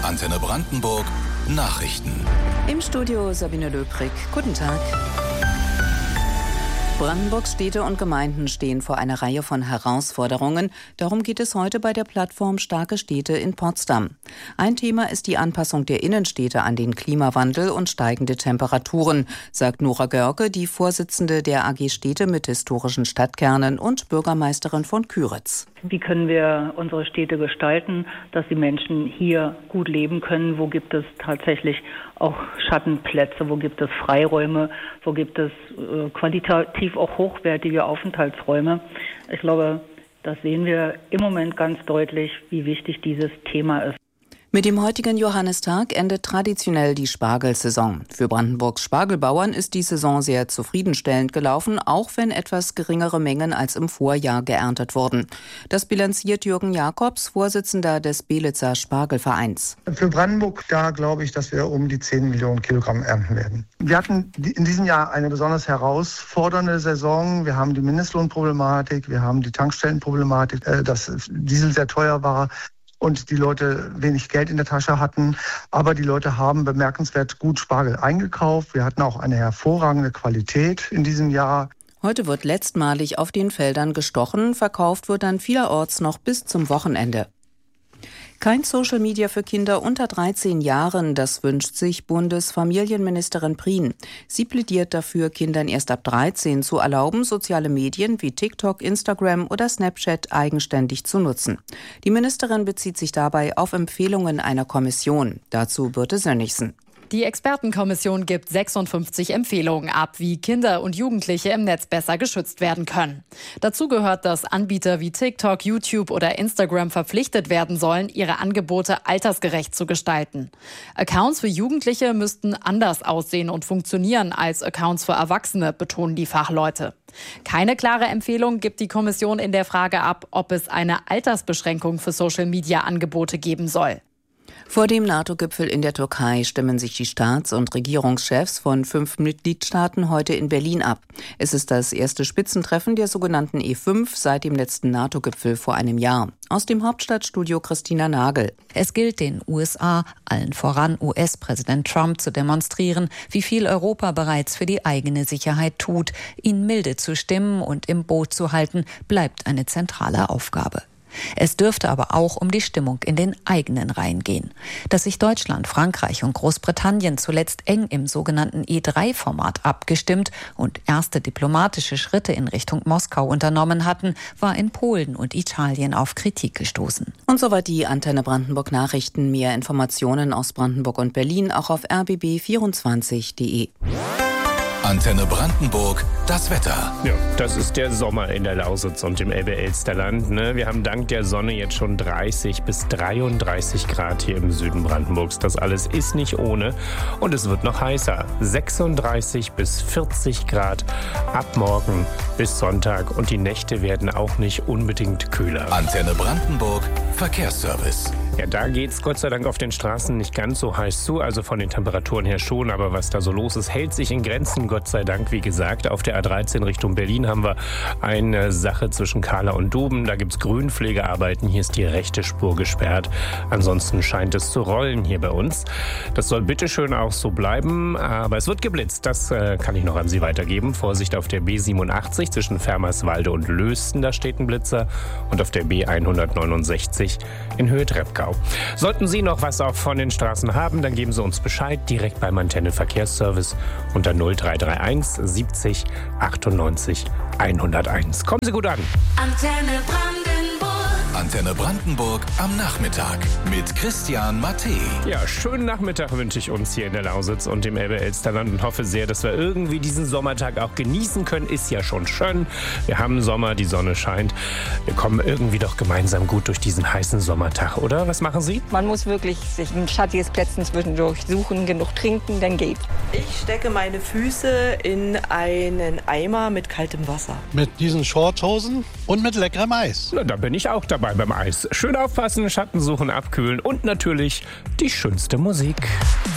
Antenne Brandenburg Nachrichten. Im Studio Sabine Löbrig. Guten Tag. Brandenburgs Städte und Gemeinden stehen vor einer Reihe von Herausforderungen. Darum geht es heute bei der Plattform Starke Städte in Potsdam. Ein Thema ist die Anpassung der Innenstädte an den Klimawandel und steigende Temperaturen, sagt Nora Görke, die Vorsitzende der AG Städte mit historischen Stadtkernen und Bürgermeisterin von Küritz. Wie können wir unsere Städte gestalten, dass die Menschen hier gut leben können? Wo gibt es tatsächlich auch Schattenplätze? Wo gibt es Freiräume? Wo gibt es qualitativ auch hochwertige Aufenthaltsräume? Ich glaube, das sehen wir im Moment ganz deutlich, wie wichtig dieses Thema ist. Mit dem heutigen Johannistag endet traditionell die Spargelsaison. Für Brandenburgs Spargelbauern ist die Saison sehr zufriedenstellend gelaufen, auch wenn etwas geringere Mengen als im Vorjahr geerntet wurden. Das bilanziert Jürgen Jakobs, Vorsitzender des Belitzer Spargelvereins. Für Brandenburg, da glaube ich, dass wir um die 10 Millionen Kilogramm ernten werden. Wir hatten in diesem Jahr eine besonders herausfordernde Saison. Wir haben die Mindestlohnproblematik, wir haben die Tankstellenproblematik, dass Diesel sehr teuer war und die Leute wenig Geld in der Tasche hatten. Aber die Leute haben bemerkenswert gut Spargel eingekauft. Wir hatten auch eine hervorragende Qualität in diesem Jahr. Heute wird letztmalig auf den Feldern gestochen. Verkauft wird dann vielerorts noch bis zum Wochenende. Kein Social Media für Kinder unter 13 Jahren, das wünscht sich Bundesfamilienministerin Prien. Sie plädiert dafür, Kindern erst ab 13 zu erlauben, soziale Medien wie TikTok, Instagram oder Snapchat eigenständig zu nutzen. Die Ministerin bezieht sich dabei auf Empfehlungen einer Kommission. Dazu Birte Sönnigsen. Die Expertenkommission gibt 56 Empfehlungen ab, wie Kinder und Jugendliche im Netz besser geschützt werden können. Dazu gehört, dass Anbieter wie TikTok, YouTube oder Instagram verpflichtet werden sollen, ihre Angebote altersgerecht zu gestalten. Accounts für Jugendliche müssten anders aussehen und funktionieren als Accounts für Erwachsene, betonen die Fachleute. Keine klare Empfehlung gibt die Kommission in der Frage ab, ob es eine Altersbeschränkung für Social-Media-Angebote geben soll. Vor dem NATO-Gipfel in der Türkei stimmen sich die Staats- und Regierungschefs von 5 Mitgliedstaaten heute in Berlin ab. Es ist das erste Spitzentreffen der sogenannten E5 seit dem letzten NATO-Gipfel vor einem Jahr. Aus dem Hauptstadtstudio Christina Nagel. Es gilt den USA, allen voran US-Präsident Trump, zu demonstrieren, wie viel Europa bereits für die eigene Sicherheit tut. Ihn milde zu stimmen und im Boot zu halten, bleibt eine zentrale Aufgabe. Es dürfte aber auch um die Stimmung in den eigenen Reihen gehen. Dass sich Deutschland, Frankreich und Großbritannien zuletzt eng im sogenannten E3-Format abgestimmt und erste diplomatische Schritte in Richtung Moskau unternommen hatten, war in Polen und Italien auf Kritik gestoßen. Und soweit die Antenne Brandenburg Nachrichten. Mehr Informationen aus Brandenburg und Berlin auch auf rbb24.de. Antenne Brandenburg, das Wetter. Ja, das ist der Sommer in der Lausitz und im Elbe-Elster-Land. Ne? Wir haben dank der Sonne jetzt schon 30 bis 33 Grad hier im Süden Brandenburgs. Das alles ist nicht ohne und es wird noch heißer. 36 bis 40 Grad ab morgen bis Sonntag und die Nächte werden auch nicht unbedingt kühler. Antenne Brandenburg, Verkehrsservice. Ja, da geht's Gott sei Dank auf den Straßen nicht ganz so heiß zu, also von den Temperaturen her schon, aber was da so los ist, hält sich in Grenzen, Gott sei Dank, wie gesagt. Auf der A13 Richtung Berlin haben wir eine Sache zwischen Kahla und Duben, da gibt's Grünpflegearbeiten, hier ist die rechte Spur gesperrt. Ansonsten scheint es zu rollen hier bei uns. Das soll bitteschön auch so bleiben, aber es wird geblitzt, das kann ich noch an Sie weitergeben. Vorsicht auf der B87 zwischen Fermerswalde und Lösten, da steht ein Blitzer, und auf der B169 in Höhe Treppkau. Sollten Sie noch was auch von den Straßen haben, dann geben Sie uns Bescheid direkt beim Antenne Verkehrsservice unter 0331 70 98 101. Kommen Sie gut an. Antenne Brandenburg am Nachmittag mit Christian Mathé. Ja, schönen Nachmittag wünsche ich uns hier in der Lausitz und im Elbe-Elsterland und hoffe sehr, dass wir irgendwie diesen Sommertag auch genießen können. Ist ja schon schön. Wir haben Sommer, die Sonne scheint. Wir kommen irgendwie doch gemeinsam gut durch diesen heißen Sommertag, oder? Was machen Sie? Man muss wirklich sich ein schattiges Plätzchen zwischendurch suchen, genug trinken, dann geht's. Ich stecke meine Füße in einen Eimer mit kaltem Wasser. Mit diesen Shorthosen und mit leckerem Eis. Na, da bin ich auch dabei beim Eis. Schön aufpassen, Schatten suchen, abkühlen und natürlich die schönste Musik.